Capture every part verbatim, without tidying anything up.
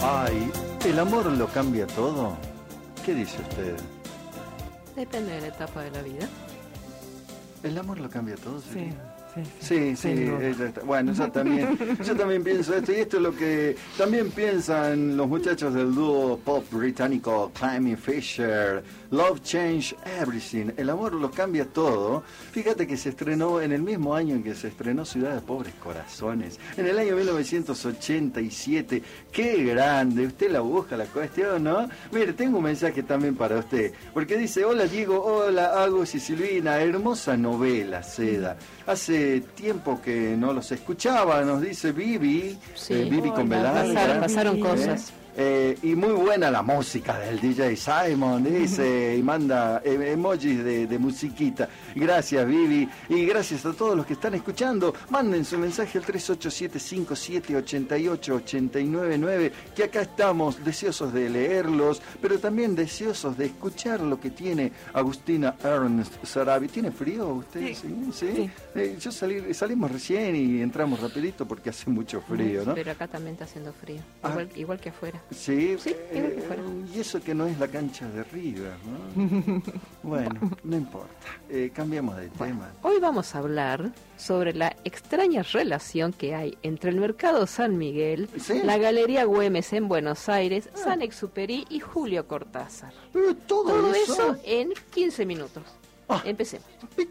Ay, ¿el amor lo cambia todo? ¿Qué dice usted? Depende de la etapa de la vida. ¿El amor lo cambia todo? ¿Sí? Sí. Sí, sí, ella está. Bueno, yo también, yo también pienso esto, y esto es lo que también piensan los muchachos del dúo pop británico Climby Fisher. Love Change Everything, el amor lo cambia todo. Fíjate que se estrenó en el mismo año en que se estrenó Ciudad de Pobres Corazones, en el año mil novecientos ochenta y siete. ¡Qué grande! Usted la busca la cuestión, ¿no? Mire, tengo un mensaje también para usted, porque dice: hola Diego, hola Agus y Silvina, hermosa novela, Seda. Hace tiempo que no los escuchaba, nos dice Vivi, sí, eh, Vivi con Velarde. Pasaron, pasaron cosas. Eh, y muy buena la música del D J Simon, dice, y manda eh, emojis de, de musiquita. Gracias, Vivi, y gracias a todos los que están escuchando. Manden su mensaje al tres ocho siete, cinco siete, ocho ocho, ocho nueve nueve, que acá estamos deseosos de leerlos, pero también deseosos de escuchar lo que tiene Agustina Ernst Sarabi. ¿Tiene frío usted? Sí. ¿Sí? ¿Sí? Sí. Eh, yo salí, salimos recién y entramos rapidito porque hace mucho frío, ¿no? Pero acá también está haciendo frío, ah. igual, igual que afuera. Sí, sí eh, y eso que no es la cancha de River, ¿no? Bueno, no importa, eh, cambiamos de bueno, tema. Hoy vamos a hablar sobre la extraña relación que hay entre el Mercado San Miguel, ¿sí? La Galería Güemes en Buenos Aires, ah. San Exupéry y Julio Cortázar. Pero todo, todo eso... eso en quince minutos. Ah. Empecemos.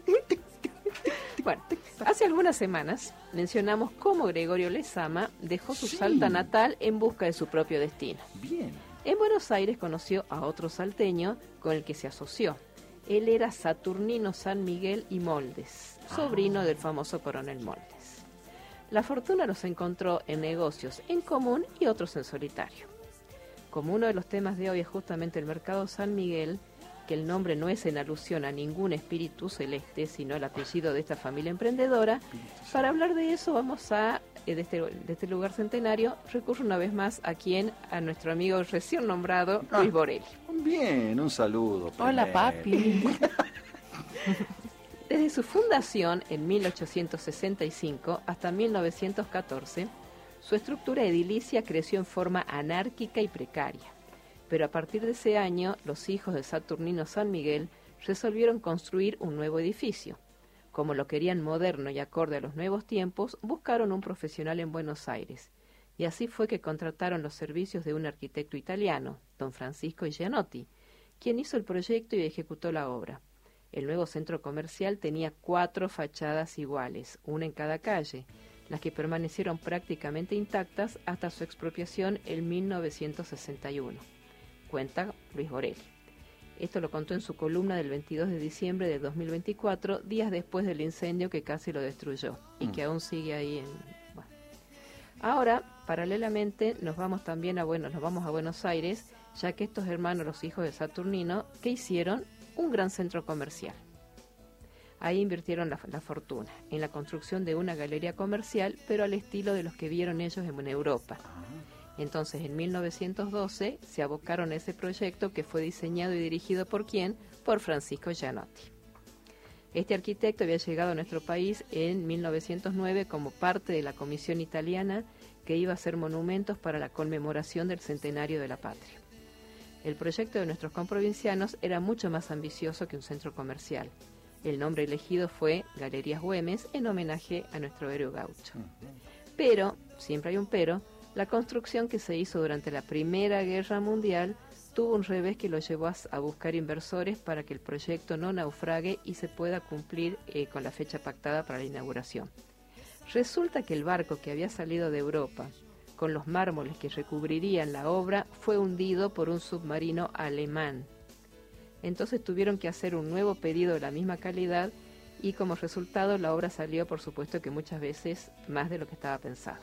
Bueno, hace algunas semanas mencionamos cómo Gregorio Lezama dejó su sí. Salta natal en busca de su propio destino. Bien. En Buenos Aires conoció a otro salteño con el que se asoció. Él era Saturnino San Miguel y Moldes, sobrino ah. del famoso coronel Moldes. La fortuna los encontró en negocios en común y otros en solitario. Como uno de los temas de hoy es justamente el Mercado San Miguel, que el nombre no es en alusión a ningún espíritu celeste, sino el apellido de esta familia emprendedora. Para hablar de eso vamos a, de este, de este lugar centenario, recurro una vez más a quien, a nuestro amigo recién nombrado, ah, Luis Borelli. Bien, un saludo. Hola, papi. Desde su fundación en mil ochocientos sesenta y cinco hasta mil novecientos catorce, su estructura edilicia creció en forma anárquica y precaria. Pero a partir de ese año, los hijos de Saturnino San Miguel resolvieron construir un nuevo edificio. Como lo querían moderno y acorde a los nuevos tiempos, buscaron un profesional en Buenos Aires. Y así fue que contrataron los servicios de un arquitecto italiano, don Francisco Gianotti, quien hizo el proyecto y ejecutó la obra. El nuevo centro comercial tenía cuatro fachadas iguales, una en cada calle, las que permanecieron prácticamente intactas hasta su expropiación en mil novecientos sesenta y uno. Cuenta Luis Borelli. Esto lo contó en su columna del veintidós de diciembre de dos mil veinticuatro, días después del incendio que casi lo destruyó y mm. que aún sigue ahí en... Bueno. Ahora, paralelamente, nos vamos también a bueno, nos vamos a Buenos Aires, ya que estos hermanos, los hijos de Saturnino, que hicieron un gran centro comercial. Ahí invirtieron la, la fortuna en la construcción de una galería comercial, pero al estilo de los que vieron ellos en Europa. Entonces, en mil novecientos doce se abocaron a ese proyecto que fue diseñado y dirigido por ¿quién? Por Francisco Gianotti. Este arquitecto había llegado a nuestro país en mil novecientos nueve como parte de la comisión italiana que iba a hacer monumentos para la conmemoración del centenario de la patria. El proyecto de nuestros comprovincianos era mucho más ambicioso que un centro comercial. El nombre elegido fue Galerías Güemes en homenaje a nuestro héroe gaucho. Pero, siempre hay un pero, la construcción que se hizo durante la Primera Guerra Mundial tuvo un revés que lo llevó a, a buscar inversores para que el proyecto no naufrague y se pueda cumplir eh, con la fecha pactada para la inauguración. Resulta que el barco que había salido de Europa, con los mármoles que recubrirían la obra, fue hundido por un submarino alemán. Entonces tuvieron que hacer un nuevo pedido de la misma calidad y como resultado la obra salió, por supuesto, que muchas veces más de lo que estaba pensado.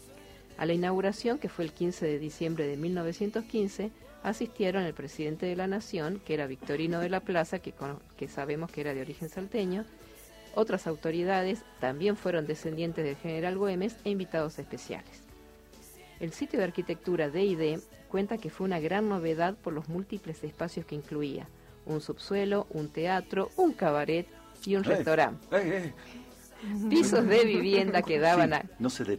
A la inauguración, que fue el quince de diciembre de mil novecientos quince, asistieron el presidente de la Nación, que era Victorino de la Plaza, que, que sabemos que era de origen salteño, otras autoridades, también fueron descendientes del general Güemes, e invitados especiales. El sitio de arquitectura D y D cuenta que fue una gran novedad por los múltiples espacios que incluía: un subsuelo, un teatro, un cabaret y un eh, restaurante. Eh, eh. Pisos de vivienda que daban sí, a... No se detenga, cuenta.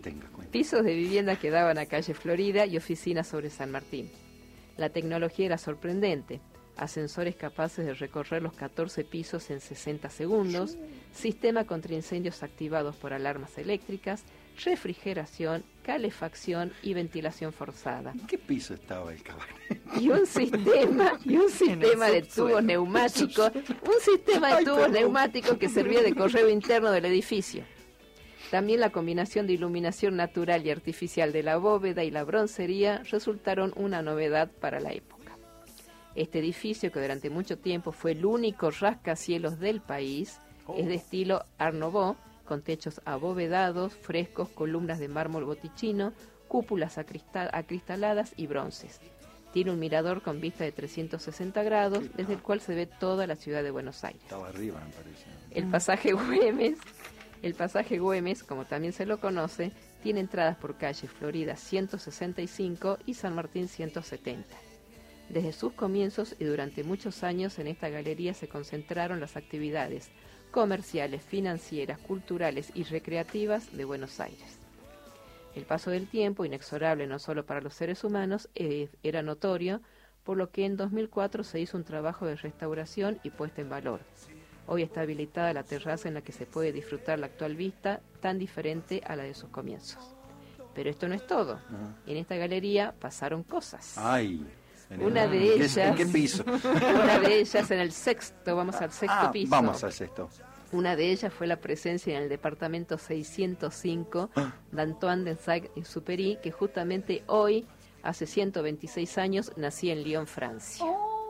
pisos de vivienda que daban a calle Florida y oficinas sobre San Martín. La tecnología era sorprendente. Ascensores capaces de recorrer los catorce pisos en sesenta segundos, sistema contra incendios activados por alarmas eléctricas, refrigeración, calefacción y ventilación forzada. ¿En qué piso estaba el cabaret? Y un sistema, y un sistema de tubos neumáticos, un sistema de tubos neumáticos que servía de correo interno del edificio. También la combinación de iluminación natural y artificial de la bóveda y la broncería resultaron una novedad para la época. Este edificio, que durante mucho tiempo fue el único rascacielos del país, oh. es de estilo Art Nouveau, con techos abovedados, frescos, columnas de mármol botichino, cúpulas acristal- acristaladas y bronces. Tiene un mirador con vista de trescientos sesenta grados, desde el cual se ve toda la ciudad de Buenos Aires. Estaba arriba, me parece. El pasaje Güemes, el pasaje Güemes, como también se lo conoce, tiene entradas por calle Florida ciento sesenta y cinco y San Martín ciento setenta. Desde sus comienzos y durante muchos años en esta galería se concentraron las actividades comerciales, financieras, culturales y recreativas de Buenos Aires. El paso del tiempo, inexorable no solo para los seres humanos, eh, era notorio, por lo que en dos mil cuatro se hizo un trabajo de restauración y puesta en valor. Hoy está habilitada la terraza en la que se puede disfrutar la actual vista, tan diferente a la de sus comienzos. Pero esto no es todo. Uh-huh. En esta galería pasaron cosas. ¡Ay! Una de ellas, ¿En qué piso? Una de ellas en el sexto, vamos al sexto ah, piso. Vamos al sexto. Una de ellas fue la presencia en el departamento seiscientos cinco ah. de Antoine de Saint-Exupéry, que justamente hoy, hace ciento veintiséis años, nací en Lyon, Francia.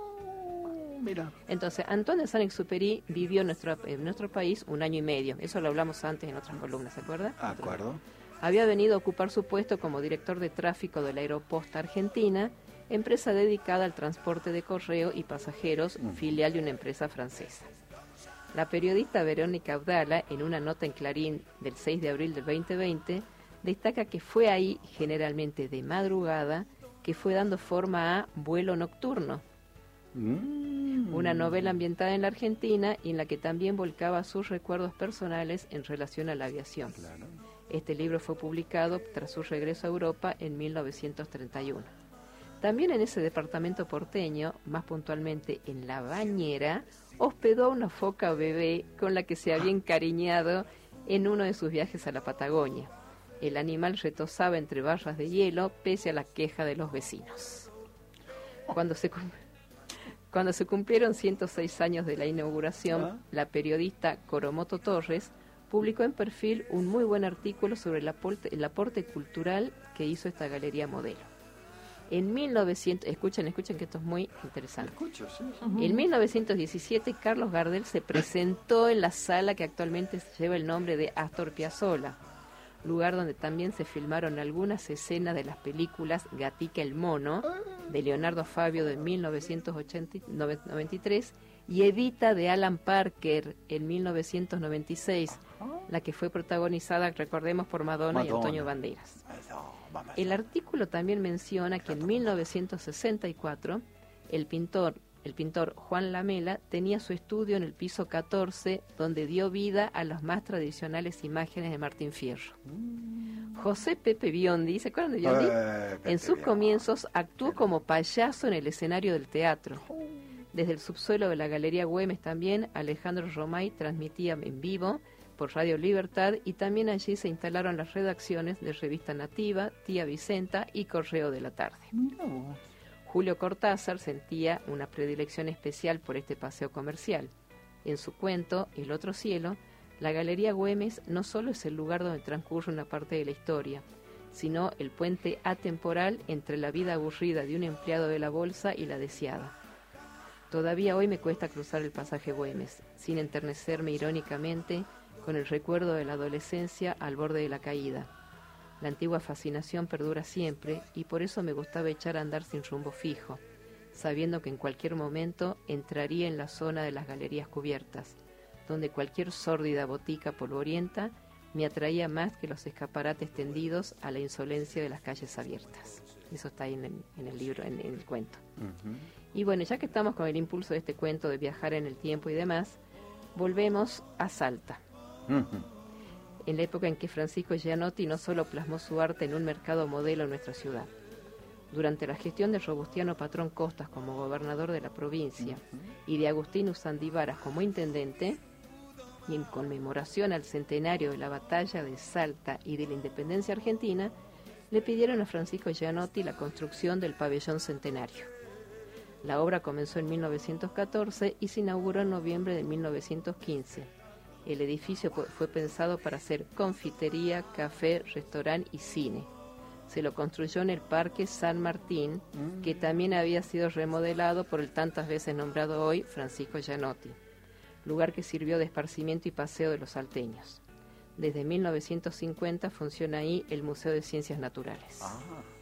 Oh, mira. Entonces, Antoine de Saint-Exupéry vivió en nuestro, en nuestro país un año y medio. Eso lo hablamos antes en otras columnas, ¿se acuerda? De acuerdo. Había venido a ocupar su puesto como director de tráfico de la Aeroposta Argentina, empresa dedicada al transporte de correo y pasajeros, mm. filial de una empresa francesa. La periodista Verónica Abdala, en una nota en Clarín del seis de abril del veinte veinte, destaca que fue ahí, generalmente de madrugada, que fue dando forma a Vuelo Nocturno, mm. una novela ambientada en la Argentina y en la que también volcaba sus recuerdos personales en relación a la aviación. Claro. Este libro fue publicado tras su regreso a Europa en mil novecientos treinta y uno. También en ese departamento porteño, más puntualmente en La Bañera, hospedó a una foca bebé con la que se había encariñado en uno de sus viajes a la Patagonia. El animal retozaba entre barras de hielo pese a la queja de los vecinos. Cuando se, cuando se cumplieron ciento seis años de la inauguración, la periodista Coromoto Torres publicó en Perfil un muy buen artículo sobre el aporte, el aporte cultural que hizo esta galería modelo. En mil novecientos, escuchen, escuchen que esto es muy interesante. Escucho, sí. Uh-huh. En mil novecientos diecisiete, Carlos Gardel se presentó en la sala que actualmente lleva el nombre de Astor Piazzolla, lugar donde también se filmaron algunas escenas de las películas Gatica el Mono, de Leonardo Fabio de mil novecientos noventa y tres, y Evita de Alan Parker en mil novecientos noventa y seis, la que fue protagonizada, recordemos, por Madonna, Madonna. y Antonio Banderas. El artículo también menciona que en mil novecientos sesenta y cuatro el pintor, el pintor Juan Lamela tenía su estudio en el piso catorce, donde dio vida a las más tradicionales imágenes de Martín Fierro. José Pepe Biondi, ¿se acuerdan de Biondi? Eh, en sus comienzos actuó como payaso en el escenario del teatro. Desde el subsuelo de la Galería Güemes también, Alejandro Romay transmitía en vivo por Radio Libertad, y también allí se instalaron las redacciones de Revista Nativa, Tía Vicenta y Correo de la Tarde. No. Julio Cortázar sentía una predilección especial por este paseo comercial. En su cuento, El otro cielo, la Galería Güemes no solo es el lugar donde transcurre una parte de la historia, sino el puente atemporal entre la vida aburrida de un empleado de la bolsa y la deseada. Todavía hoy me cuesta cruzar el pasaje Güemes, sin enternecerme irónicamente con el recuerdo de la adolescencia al borde de la caída. La antigua fascinación perdura siempre y por eso me gustaba echar a andar sin rumbo fijo, sabiendo que en cualquier momento entraría en la zona de las galerías cubiertas, donde cualquier sórdida botica polvorienta me atraía más que los escaparates tendidos a la insolencia de las calles abiertas. Eso está ahí en el, en el libro, en, en el cuento. Uh-huh. Y bueno, ya que estamos con el impulso de este cuento de viajar en el tiempo y demás, volvemos a Salta. Uh-huh. en la época en que Francisco Gianotti no solo plasmó su arte en un mercado modelo en nuestra ciudad. Durante la gestión de Robustiano Patrón Costas como gobernador de la provincia y de Agustín Usandivaras como intendente, y en conmemoración al centenario de la batalla de Salta y de la independencia argentina, le pidieron a Francisco Gianotti la construcción del pabellón centenario. La obra comenzó en mil novecientos catorce y se inauguró en noviembre de mil novecientos quince. El edificio fue pensado para ser confitería, café, restaurante y cine. Se lo construyó en el Parque San Martín, que también había sido remodelado por el tantas veces nombrado hoy Francisco Gianotti, lugar que sirvió de esparcimiento y paseo de los salteños. Desde mil novecientos cincuenta funciona ahí el Museo de Ciencias Naturales. Ah.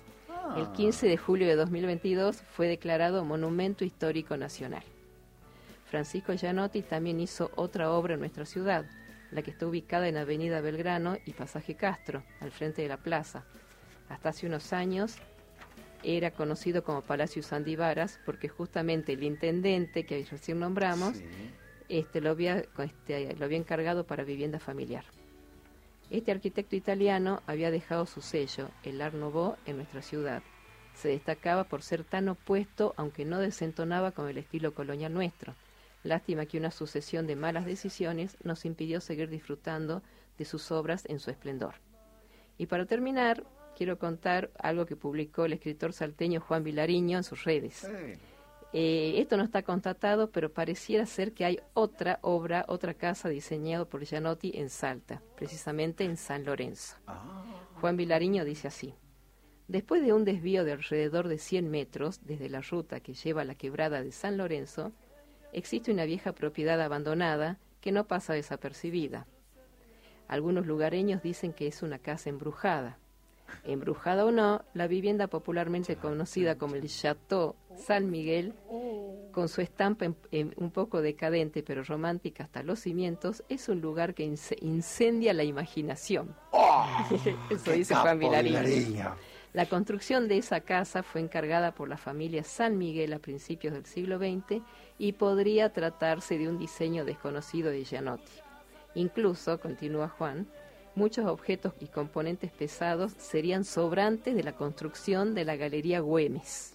El quince de julio de dos mil veintidós fue declarado Monumento Histórico Nacional. Francisco Gianotti también hizo otra obra en nuestra ciudad, la que está ubicada en Avenida Belgrano y Pasaje Castro, al frente de la plaza. Hasta hace unos años era conocido como Palacio Usandivaras porque justamente el intendente que recién nombramos sí. este, lo, había, este, lo había encargado para vivienda familiar. Este arquitecto italiano había dejado su sello, el Art Nouveau, en nuestra ciudad. Se destacaba por ser tan opuesto, aunque no desentonaba con el estilo colonial nuestro. Lástima que una sucesión de malas decisiones nos impidió seguir disfrutando de sus obras en su esplendor. Y para terminar, quiero contar algo que publicó el escritor salteño Juan Vilariño en sus redes. Sí. Eh, esto no está constatado, pero pareciera ser que hay otra obra, otra casa diseñada por Gianotti en Salta, precisamente en San Lorenzo. Ah. Juan Vilariño dice así: después de un desvío de alrededor de cien metros desde la ruta que lleva a la quebrada de San Lorenzo, existe una vieja propiedad abandonada que no pasa desapercibida. Algunos lugareños dicen que es una casa embrujada. Embrujada o no, la vivienda popularmente conocida como el Chateau San Miguel, con su estampa en, en, un poco decadente pero romántica hasta los cimientos, es un lugar que ince, incendia la imaginación. Oh, eso dice Juan Vilariño. La construcción de esa casa fue encargada por la familia San Miguel a principios del siglo veinte y podría tratarse de un diseño desconocido de Gianotti. Incluso, continúa Juan, muchos objetos y componentes pesados serían sobrantes de la construcción de la Galería Güemes.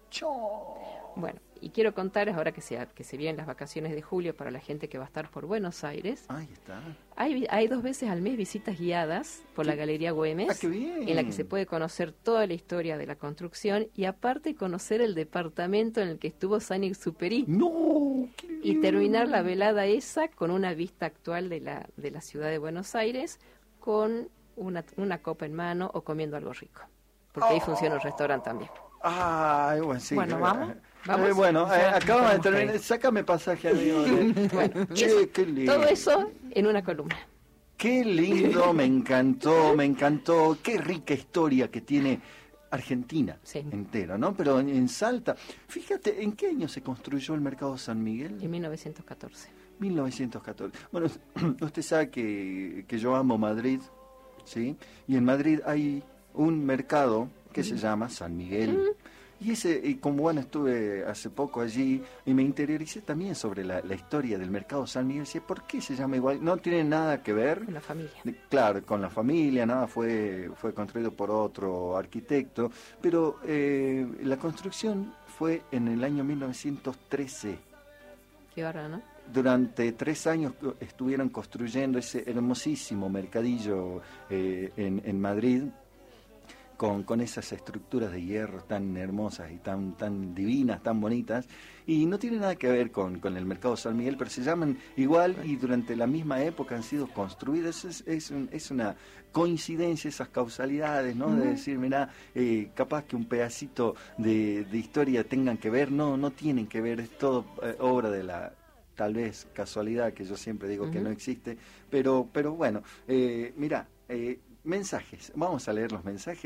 Bueno, y quiero contarles ahora que se, que se vienen las vacaciones de julio para la gente que va a estar por Buenos Aires. Ahí está. Hay, hay dos veces al mes visitas guiadas por ¿Qué? la Galería Güemes, ah, qué bien. en la que se puede conocer toda la historia de la construcción y aparte conocer el departamento en el que estuvo Saint-Exupéry. ¡No! Y terminar la velada esa con una vista actual de la, de la ciudad de Buenos Aires, con una, una copa en mano o comiendo algo rico. Porque oh. ahí funciona el restaurante también. Ah, bueno, sí. Bueno, vamos. ¿Vamos? Eh, bueno, eh, acabamos de terminar. Sácame pasaje, amigo. Bueno, che, qué lindo. Todo eso en una columna. Qué lindo, me encantó, me encantó. Qué rica historia que tiene Argentina sí. entera, ¿no? Pero en, en Salta, fíjate, ¿en qué año se construyó el Mercado San Miguel? En mil novecientos catorce. mil novecientos catorce. Bueno, usted sabe que, que yo amo Madrid, ¿sí? Y en Madrid hay un mercado que mm. se llama San Miguel. Mm. Y ese, y como bueno, estuve hace poco allí y me interioricé también sobre la, la historia del Mercado San Miguel. ¿Sí? ¿Por qué se llama igual? No tiene nada que ver. Con la familia. Claro, con la familia, nada, fue, fue construido por otro arquitecto, pero eh, la construcción fue en el año mil novecientos trece. Qué bárbaro, ¿no? Durante tres años estuvieron construyendo ese hermosísimo mercadillo eh, en, en Madrid, con, con esas estructuras de hierro tan hermosas y tan, tan divinas, tan bonitas, y no tiene nada que ver con, con el Mercado San Miguel, pero se llaman igual y durante la misma época han sido construidas. Es, es, un, es una coincidencia, esas causalidades, ¿no? Uh-huh. De decir, mirá, eh, capaz que un pedacito de, de historia tengan que ver, no, no tienen que ver, es todo eh, obra de la... tal vez casualidad, que yo siempre digo uh-huh. que no existe, pero, pero bueno, eh, mirá, eh, mensajes, vamos a leer los mensajes.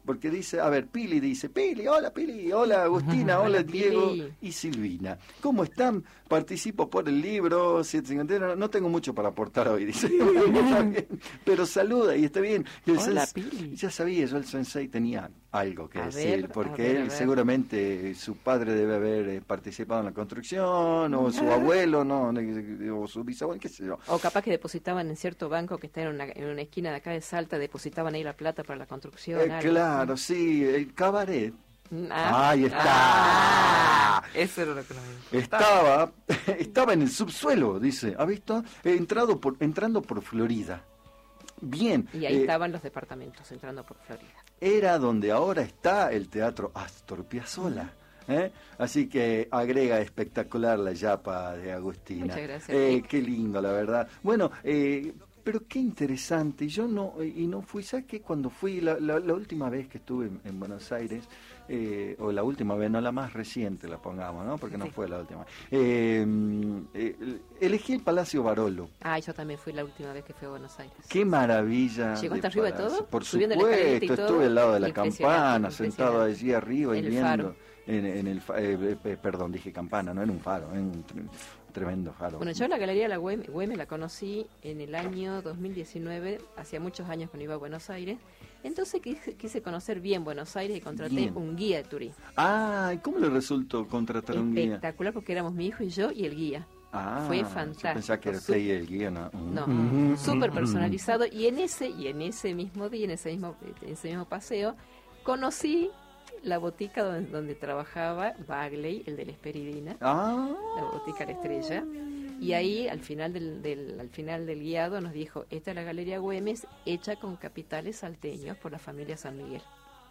porque dice, a ver, Pili dice, Pili, hola Pili, hola Agustina, hola, hola Diego Pili. Y Silvina. ¿Cómo están? Participo por el libro siete cincuenta y uno, no tengo mucho para aportar hoy, dice, pero saluda y está bien. Y el hola, sensei, Pili. ya sabía, yo el sensei tenía algo que a decir, ver, porque ver, él seguramente, su padre debe haber eh, participado en la construcción, o su abuelo, no, o su bisabuelo, qué sé yo. O capaz que depositaban en cierto banco que está en una, en una esquina de acá de Salta, depositaban ahí la plata para la construcción. Eh, algo, claro, ¿sí? sí, el cabaret. Ah, Ahí está. Ah, eso era lo que nos Estaba, estaba en el subsuelo, dice. ¿Ha visto? He entrado por, entrando por Florida. Bien. Y ahí eh, estaban los departamentos, entrando por Florida. Era donde ahora está el Teatro Astor Piazzolla. ¿Eh? Así que agrega espectacular la yapa de Agustina. Muchas gracias. Eh, qué lindo, la verdad. Bueno, eh, pero qué interesante. Yo no, y no fui, ¿sabes qué? Cuando fui, la, la, la última vez que estuve en, en Buenos Aires, eh, o la última vez, no la más reciente, la pongamos, ¿no? Porque no sí. fue la última. Eh, eh, elegí el Palacio Barolo. Ah, yo también fui la última vez que fui a Buenos Aires. Qué maravilla. ¿Llegó hasta arriba de todo? Por supuesto, estuve al lado de la campana, sentado allí arriba y viendo. Faro. En, en el eh, eh, perdón, dije campana, no en un faro, en un tre tremendo faro. Bueno, yo la Galería de la Güemes, Güemes la conocí en el año dos mil diecinueve, hacía muchos años que no iba a Buenos Aires, entonces quise, quise conocer bien Buenos Aires y contraté bien. un guía de turismo. Ah, ¿y cómo le resultó contratar un guía? Espectacular, porque éramos mi hijo y yo y el guía. Ah, fue fantástico. Yo pensaba que era usted y el guía, ¿no? No, uh-huh. súper personalizado, y en ese y en ese mismo día, en ese mismo, en ese mismo paseo, conocí la botica donde, donde trabajaba Bagley, el de la Esperidina, ah. la botica La Estrella, y ahí al final del, del, al final del guiado nos dijo, esta es la Galería Güemes, hecha con capitales salteños por la familia San Miguel.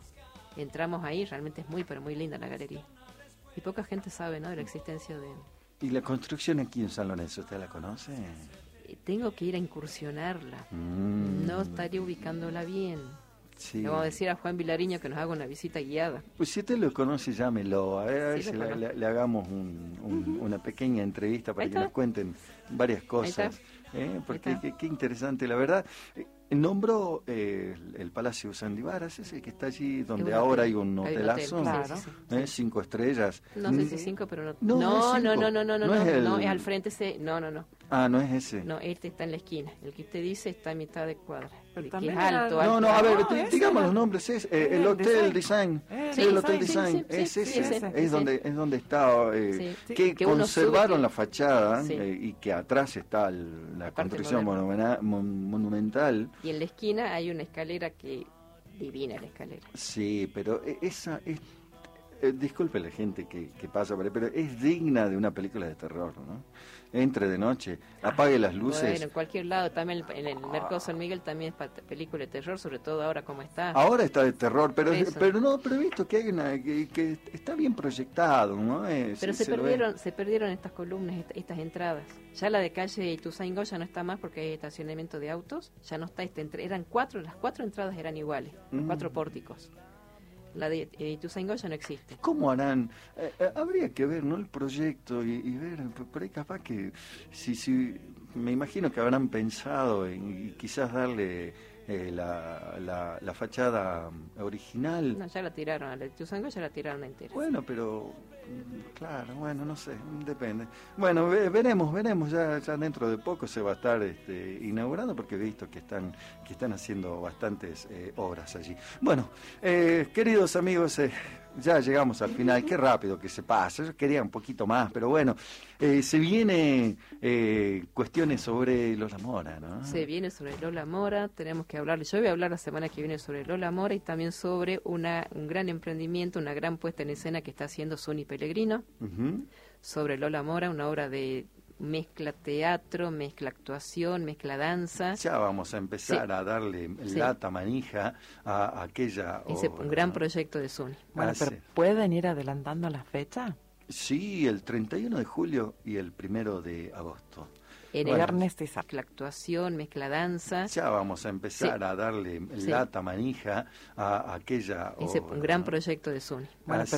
Entramos ahí, realmente es muy, pero muy linda la galería. Y poca gente sabe, ¿no?, de la existencia de... ¿Y la construcción aquí en San Lorenzo, usted la conoce? Tengo que ir a incursionarla, mm. no estaría ubicándola bien. Sí. Le vamos a decir a Juan Vilariño que nos haga una visita guiada. Pues si usted lo conoce, llámelo. A ver, a ver sí, si le, le, le hagamos un, un, uh-huh. una pequeña entrevista para Ahí que está. nos cuenten varias cosas. ¿Eh? Porque qué, qué interesante, la verdad. Eh, nombró eh, el, el Palacio Sandivaras, ese que está allí, donde ahora hay un hotelazo. Hay un hotel, claro. sí, sí, ¿Eh? sí. Cinco estrellas. No sé si cinco, pero no. No, no, no, no, no, no, no, no, no, no, es, el... no, es al frente ese. No, no, no. Ah, no es ese. No, este está en la esquina. El que usted dice está a mitad de cuadra. Que también es alto, alto. No, no, a ver, no, digamos era... los nombres. Es eh, el Hotel Design. Eh, sí, el Hotel Design. Sí, sí, es ese. Sí, ese. Es, sí. donde, es donde está. Eh, sí. Que, que conservaron que... la fachada sí. eh, y que atrás está el, la, la construcción monumenta monumental. Y en la esquina hay una escalera que. Divina la escalera. Sí, pero esa es. Eh, disculpe la gente que, que pasa por ahí, pero es digna de una película de terror, ¿no? Entre de noche, apague las luces. Bueno, en cualquier lado, también en el Mercado San Miguel también es película de terror, sobre todo ahora como está. Ahora está de terror, pero pero no, pero he visto que hay una que, que está bien proyectado, ¿no? Eh, pero sí, se, se perdieron, se perdieron estas columnas, esta, estas entradas. Ya la de calle Ituzaingó ya no está más porque hay estacionamiento de autos, ya no está esta entre, eran cuatro, las cuatro entradas eran iguales, los mm. cuatro pórticos. La de eh, Ituzaingó ya no existe. ¿Cómo harán? Eh, eh, habría que ver, ¿no?, el proyecto y, y ver, por ahí capaz que, si, si, me imagino que habrán pensado en y quizás darle eh, la, la, la fachada original. No, ya la tiraron, a la de Ituzaingó ya la tiraron entera. Bueno, pero, claro, bueno, no sé, depende. Bueno, ve, veremos, veremos, ya, ya dentro de poco se va a estar este, inaugurando porque he visto que están, que están haciendo bastantes eh, obras allí. Bueno, eh, queridos amigos, eh, ya llegamos al final, qué rápido que se pasa, yo quería un poquito más, pero bueno, eh, se viene eh, cuestiones sobre Lola Mora, ¿no? Se viene sobre Lola Mora, tenemos que hablar, yo voy a hablar la semana que viene sobre Lola Mora y también sobre una, un gran emprendimiento, una gran puesta en escena que está haciendo Zuni Pellegrino, uh-huh. sobre Lola Mora, una obra de mezcla teatro, mezcla actuación, mezcla danza. Ya vamos a empezar sí. a darle sí. lata manija a, a aquella Ese obra, un gran ¿no? proyecto de Zuni. Bueno, ah, pero sí. ¿pueden ir adelantando la fecha? Sí, el treinta y uno de julio y el primero de agosto. En bueno, el mezcla actuación, mezcla danza. Ya vamos a empezar sí. a darle sí. lata manija a, a aquella Ese obra, un gran ¿no? proyecto de Zuni. Bueno, ah, pero